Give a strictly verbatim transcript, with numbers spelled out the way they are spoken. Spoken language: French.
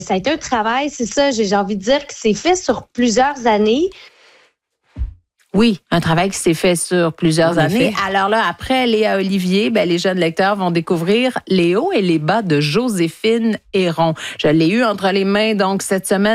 Ça a été un travail, c'est ça, j'ai, j'ai envie de dire que c'est fait sur plusieurs années. Oui, un travail qui s'est fait sur plusieurs En années. effet. Alors là, après Léa Olivier, ben, les jeunes lecteurs vont découvrir Les hauts et les bas de Joséphine Héron. Je l'ai eu entre les mains donc cette semaine.